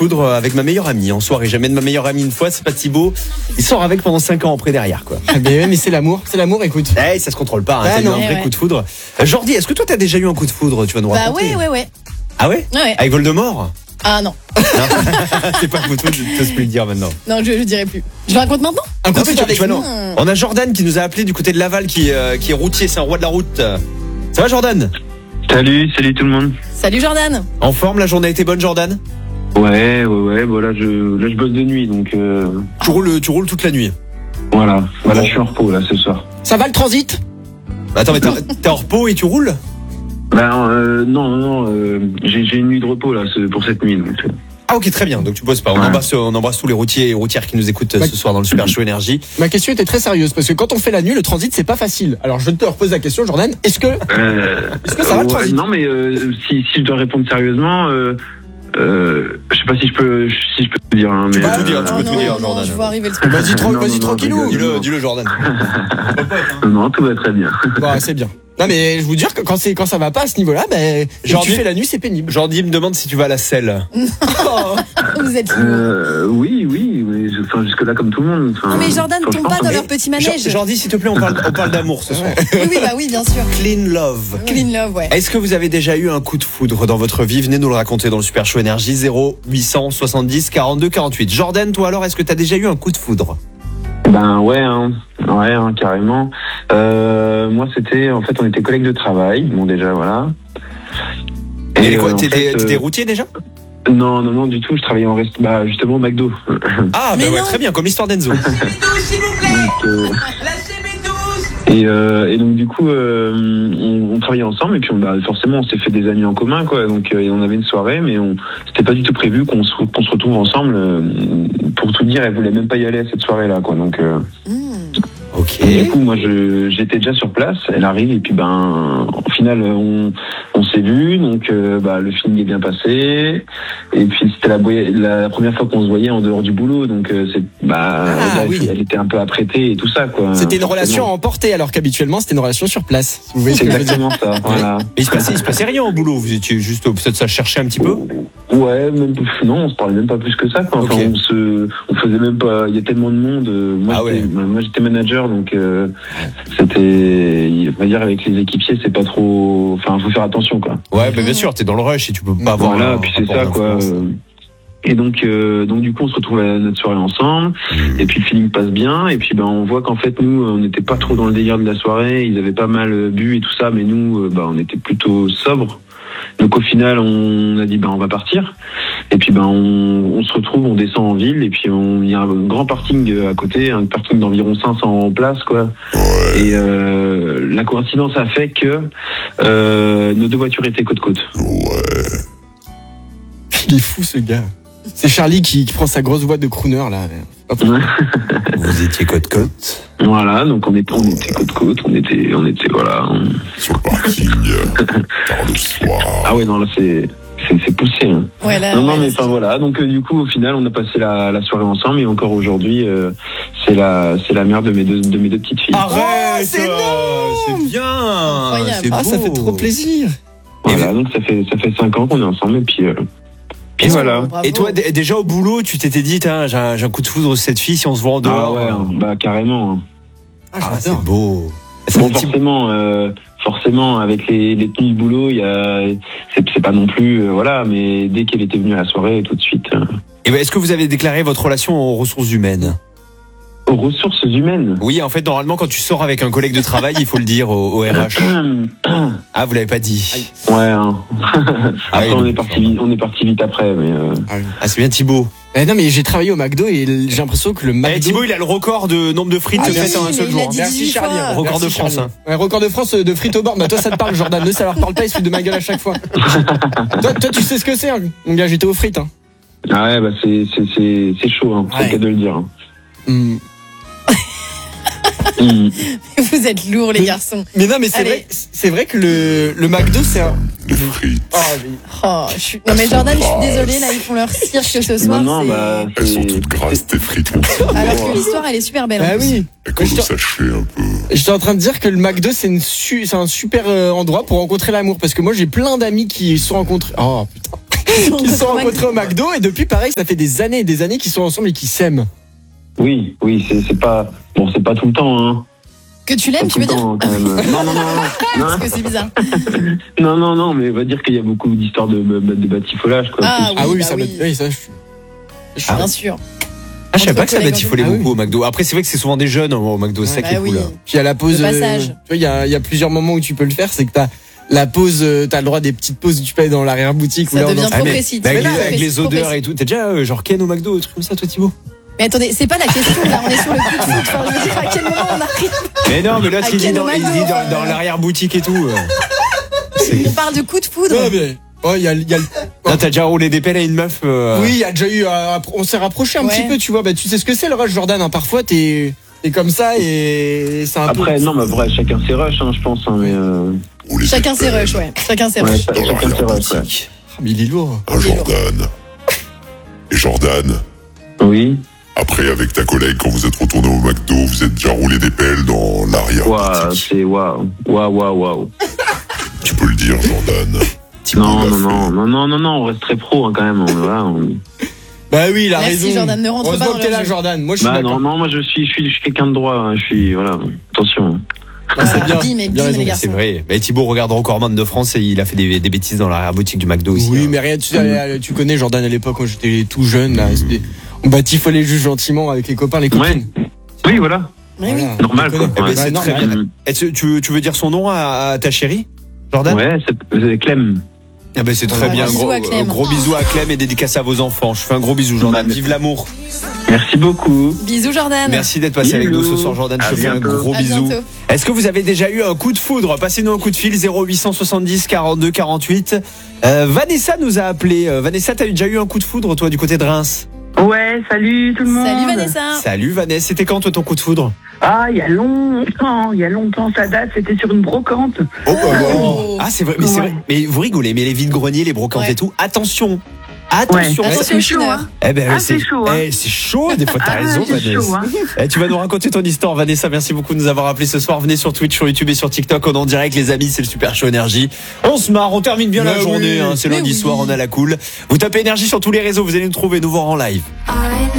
foudre avec ma meilleure amie en soirée. J'amène ma meilleure amie une fois, c'est pas Thibaut. Il sort avec pendant 5 ans après derrière, quoi. Mais c'est l'amour, écoute. Eh, ça se contrôle pas, hein. T'as eu non. un vrai coup de foudre. Jordi, est-ce que toi t'as déjà eu un coup de foudre? Tu vas nous raconter. Ouais. Ah ouais? Ouais. Avec Voldemort? Ah non. C'est pas un coup de foudre, je peux plus le dire maintenant. Non, je dirai plus. Je le raconte maintenant? Un coup Non, de mais foudre avec tu vois, non. nous. On a Jordan qui nous a appelé du côté de Laval qui est routier, c'est un roi de la route. Ça va Jordan? Salut tout le monde. Salut Jordan. En forme, la journée a été bonne Jordan? Ouais, bon, là je bosse de nuit, donc Tu roules toute la nuit. voilà, Bon. je suis en repos là ce soir. Ça va le transit? Attends, mais t'es en repos et tu roules? Non, j'ai une nuit de repos là pour cette nuit, donc. Ah ok, très bien, donc tu bosses pas. On embrasse tous les routiers et routières qui nous écoutent ce soir dans le Super Show Énergie. Ma question était très sérieuse parce que quand on fait la nuit, le transit c'est pas facile. Alors je te repose la question, Jordan. Est-ce que ça va le transit? Non, mais si je dois répondre sérieusement, je sais pas si je peux dire. Hein, mais, peux tout dire, tu peux non, tout dire, non, Jordan. je vois arriver le truc. Vas-y tranquillou. Dis-le Jordan. Non, tout va très bien. Bon, c'est bien. Non mais je vous dire que quand ça va pas à ce niveau-là, Jordi- tu fais la nuit, c'est pénible. Jordi me demande si tu vas à la selle. Vous êtes Oui, enfin jusque là comme tout le monde. Enfin, Non mais Jordan franchement, tombe pas dans mais- leur petit manège. Jordi, s'il te plaît, on parle d'amour ce soir. Oui, bien sûr. Clean love. Clean love, ouais. Est-ce que vous avez déjà eu un coup de foudre dans votre vie? Venez nous le raconter dans le Super Show Énergie 0870 42 48. Jordan, toi alors, est-ce que tu as déjà eu un coup de foudre? Ben ouais, carrément. Moi c'était, en fait on était collègues de travail, bon déjà voilà. Et quoi, en fait, t'étais routier déjà? Non du tout, je travaillais en justement au McDo. Ah Mais bah ouais, non. très bien, comme l'histoire d'Enzo. Et donc du coup on travaillait ensemble et puis forcément on s'est fait des amis en commun quoi, donc et on avait une soirée mais c'était pas du tout prévu qu'on se retrouve ensemble. Pour tout dire, elle voulait même pas y aller à cette soirée là quoi, donc Ok. du coup moi j'étais déjà sur place, elle arrive et puis au final on s'est vu, donc le film est bien passé et puis c'était la première fois qu'on se voyait en dehors du boulot, donc oui. elle était un peu apprêtée et tout ça quoi. C'était une Forcément. relation emportée alors qu'habituellement c'était une relation sur place. Vous voyez ce C'est que je veux dire? exactement ça, voilà. Mais il se passait rien au boulot, vous étiez juste peut-être ça cherchait un petit peu? Ouais, non, on se parlait même pas plus que ça, quoi. Enfin, Ok. on faisait même pas, il y a tellement de monde. Moi, j'étais manager, donc c'était, on va dire, avec les équipiers, c'est pas trop, enfin, faut faire attention, quoi. Ouais, bah bien sûr, t'es dans le rush et tu peux pas avoir. Voilà, un puis c'est rapport ça, quoi. d'influence. Et donc du coup, on se retrouve à notre soirée ensemble, et puis le feeling passe bien, et puis on voit qu'en fait, nous, on n'était pas trop dans le délire de la soirée, ils avaient pas mal bu et tout ça, mais nous, on était plutôt sobres. Donc au final, on a dit on va partir. Et puis on se retrouve, on descend en ville et puis il y a un grand parking à côté, un parking d'environ 500 places quoi. Et la coïncidence a fait que nos deux voitures étaient côte à côte. Il est fou ce gars. C'est Charlie qui prend sa grosse voix de crooner là. Hop. Vous étiez côte-côte. Voilà, donc on était côte à côte, on était voilà. Sur le parking, tard le soir. Ah ouais non là c'est poussé. Hein. Ouais, là, Non, ouais, mais c'est- enfin voilà. Donc du coup, au final, on a passé la soirée ensemble et encore aujourd'hui, c'est la mère de mes deux petites filles. Arrête, c'est énorme. c'est bien. Incroyable. C'est Ah, ça beau. fait trop plaisir. Voilà, donc ça fait 5 ans qu'on est ensemble et puis voilà. Bravo. Et toi, déjà au boulot, tu t'étais dit, j'ai un coup de foudre sur cette fille si on se voit en Ah dehors. ouais, carrément. Hein. Ah, c'est j'adore. beau. Ça Bon, fait petit- forcément, avec les tenues de boulot, c'est pas non plus voilà, mais dès qu'elle était venue à la soirée, tout de suite. Et est-ce que vous avez déclaré votre relation aux ressources humaines? Aux ressources humaines. Oui, en fait, normalement, quand tu sors avec un collègue de travail, il faut le dire au RH. Ah, vous l'avez pas dit. Ouais. Hein. Après, oui, on donc, est parti vite après, mais. Ah, c'est bien Thibaut. Non mais j'ai travaillé au McDo et j'ai l'impression que le McDo. Thibaut, il a le record de nombre de frites Ah, faites si, en un mais seul il jour. a dit Merci 18 Charlie. fois. Record de Merci, France, Charlie. Ouais, record de France de frites au bord. Bah toi ça te parle Jordan, nous ça leur parle pas, ils se foutent de ma gueule à chaque fois. toi tu sais ce que c'est, hein. Mon gars, j'étais aux frites. Hein. Ah ouais, c'est chaud, hein, c'est Ouais. le cas de le dire. Hein. Mm. Vous êtes lourds, les garçons. Mais non mais Allez. c'est vrai que le McDo c'est un. Les frites, Oh, Non, mais Jordan, je suis désolée, là, ils font leur cirque ce soir. Non, c'est- elles sont toutes grasses, tes frites. Alors que l'histoire, elle est super belle. en Ah plus. oui. Elles commencent à sécher un peu. J'étais en train de dire que le McDo c'est un super endroit pour rencontrer l'amour parce que moi j'ai plein d'amis qui se sont rencontrés. Oh putain. Ils se sont rencontrés au McDo et depuis, pareil, ça fait des années et des années qu'ils sont ensemble et qu'ils s'aiment. Oui, c'est pas bon, c'est pas tout le temps, hein. Que tu l'aimes, tu veux dire? Quand même. Non. Parce que c'est bizarre. Non, mais on va dire qu'il y a beaucoup d'histoires de batifolage, quoi. Ah Ah oui, bah ça oui. oui, ça. Bien sûr. Ah, je savais Entre pas que ça collègues, batifolait ah oui. beaucoup au McDo. Après, c'est vrai que c'est souvent des jeunes au McDo, c'est ça qui est Bah cool. oui. Puis à la pause, Le passage. tu vois, il y a plusieurs moments où tu peux le faire, c'est que t'as la pause, t'as le droit des petites pauses où tu peux aller dans l'arrière-boutique. Ça ou là, devient dans- trop mais précis. avec, Tu veux avec pas les trop odeurs précis. et tout. T'es déjà genre Ken au McDo, un truc comme ça, toi, Thibaut? Mais attendez, c'est pas la question là, on est sur le coup de foot. Enfin, je veux dire, à quel moment on arrive? Mais non, mais l'autre, À il dit Ken au dans, il McDo, dit dans l'arrière-boutique et tout. On parle de coup de foudre. Ouais, mais, il y a le. Non, t'as déjà roulé des pelles à une meuf. Oui, il y a déjà eu. On s'est rapproché un Ouais. petit peu, tu vois. Bah, tu sais ce que c'est le rush, Jordan. Hein. Parfois, t'es comme ça et c'est un Après, peu. non, mais vrai, chacun ses rushs, hein, je pense, hein, mais Rouler Chacun des ses pelles. rushs, ouais. Chacun ses ouais, rushs. chacun ses rushs, ouais. Ah, mais il est lourd. Un Jordan. Et Jordan, Oui. après, avec ta collègue, quand vous êtes retourné au McDo, vous êtes déjà roulé des pelles dans l'arrière. Waouh, c'est waouh. Tu peux le dire, Jordan. Non, on reste très pro, hein, quand même. Bah oui, il a Merci, raison. Jordan, ne rentre Heureusement pas dans que t'es leur là, jeu. Jordan. Moi, je suis Bah d'accord. non, moi je suis quelqu'un de droit, hein, voilà, attention. Ah, c'est bien. Bim et Bien bim, raison. les C'est garçons. vrai. Mais Thibaut regarde Recordman de France et il a fait des bêtises dans l'arrière-boutique du McDo aussi. Oui, hein. mais rien, tu connais Jordan à l'époque quand j'étais tout jeune. Là, on batifolait juste gentiment avec les copains, les copines. Oui, voilà, Oui, oui. Voilà. normal, On quoi. connaît. Eh ben, Ouais. c'est non, très mais- bien. Est-ce que tu veux dire son nom à ta chérie, Jordan? Ouais, c'est Clem. Ah ben c'est très Voilà. bien. Gros bisous à Clem. Gros bisous à Clem et dédicace à vos enfants. Je fais un gros bisou, Jordan. Vive l'amour. Merci beaucoup. Bisous, Jordan. Merci d'être passé avec nous ce soir, Jordan. Je À te fais un bientôt. gros À bisou. bientôt. Est-ce que vous avez déjà eu un coup de foudre? Passez-nous un coup de fil 0870 42 48. Vanessa nous a appelé. Vanessa, t'as déjà eu un coup de foudre toi du côté de Reims? Ouais, salut tout le monde. Salut Vanessa. Salut Vanessa, c'était quand toi ton coup de foudre? Ah, il y a longtemps, ça date, c'était sur une brocante. Oh, bah, Oh. Ah c'est vrai, mais c'est Ouais. vrai. Mais vous rigolez, mais les vides-greniers, les brocantes Ouais. et tout, attention. Attention. Ouais. Attention, C'est chaud, Schneur. hein. Eh ben, Ah, c'est chaud, hein. c'est chaud, des fois t'as Ah, raison, c'est Vanessa. chaud, hein. Tu vas nous raconter ton histoire, Vanessa. Merci beaucoup de nous avoir appelé ce soir. Venez sur Twitch, sur YouTube et sur TikTok. On est en direct, les amis. C'est le Super Show Énergie. On se marre, on termine bien la Mais journée. oui. Hein. C'est Mais lundi oui. soir, on a la cool. Vous tapez Énergie sur tous les réseaux, vous allez nous trouver, nous voir en live.